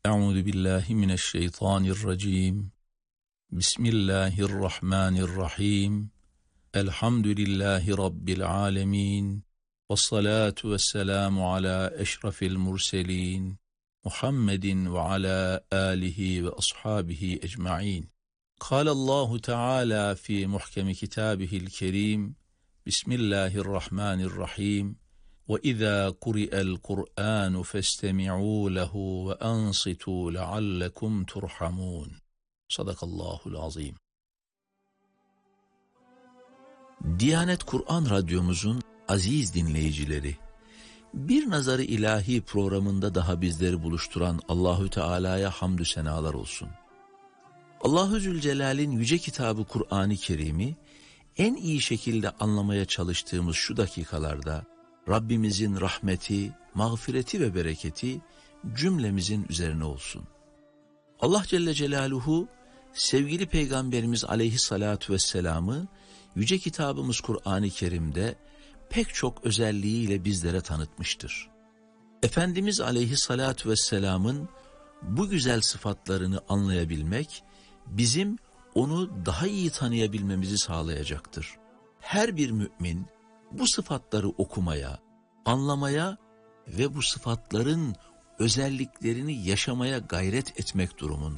Euzu billahi mineşşeytanirracim. Bismillahirrahmanirrahim. Elhamdülillahi rabbil alamin. Vessalatu vesselamu ala eşrefil murselin. Muhammedin ve ala alihi ve ashabihi ecmaîn. Kâlallahu Teala fi muhkemi kitabihil kerim. Bismillahirrahmanirrahim. وَإِذَا قُرِئَ الْقُرْآنُ فَاسْتَمِعُوا لَهُ وَأَنصِتُوا لَعَلَّكُمْ تُرْحَمُونَ. Sadakallahul azim. Diyanet Kur'an Radyomuzun aziz dinleyicileri, Bir Nazar-ı İlahi programında daha bizleri buluşturan Allahü Teala'ya hamdü senalar olsun. Allahu Zülcelal'in yüce kitabı Kur'an-ı Kerim'i en iyi şekilde anlamaya çalıştığımız şu dakikalarda Rabbimizin rahmeti, mağfireti ve bereketi cümlemizin üzerine olsun. Allah Celle Celaluhu sevgili Peygamberimiz Aleyhissalatu vesselam'ı yüce kitabımız Kur'an-ı Kerim'de pek çok özelliğiyle bizlere tanıtmıştır. Efendimiz Aleyhissalatu vesselam'ın bu güzel sıfatlarını anlayabilmek bizim onu daha iyi tanıyabilmemizi sağlayacaktır. Her bir mümin bu sıfatları okumaya, anlamaya ve bu sıfatların özelliklerini yaşamaya gayret etmek durumunda.